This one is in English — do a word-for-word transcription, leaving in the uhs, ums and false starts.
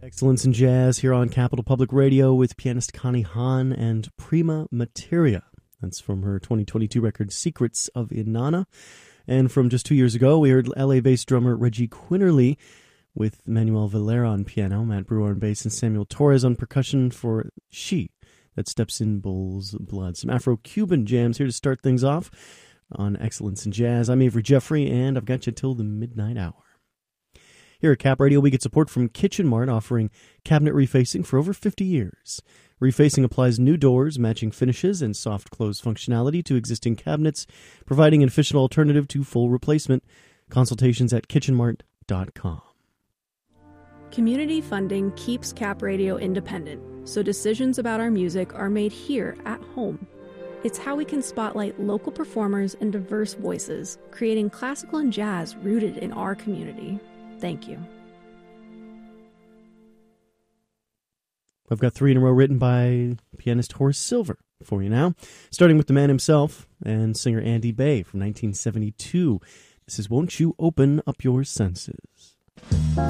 Excellence in Jazz here on Capital Public Radio with pianist Connie Hahn and Prima Materia. That's from her twenty twenty-two record Secrets of Inanna. And from just two years ago, we heard L A-based drummer Reggie Quinterly with Manuel Valera on piano, Matt Brewer on bass, and Samuel Torres on percussion for She That Steps in Bull's Blood. Some Afro-Cuban jams here to start things off on Excellence in Jazz. I'm Avery Jeffrey, and I've got you till the midnight hour. Here at Cap Radio, we get support from Kitchen Mart, offering cabinet refacing for over fifty years. Refacing applies new doors, matching finishes, and soft close functionality to existing cabinets, providing an efficient alternative to full replacement. Consultations at kitchen mart dot com. Community funding keeps Cap Radio independent, so decisions about our music are made here at home. It's how we can spotlight local performers and diverse voices, creating classical and jazz rooted in our community. Thank you. I've got three in a row written by pianist Horace Silver for you now, starting with the man himself and singer Andy Bay from nineteen seventy-two. This is Won't You Open Up Your Senses.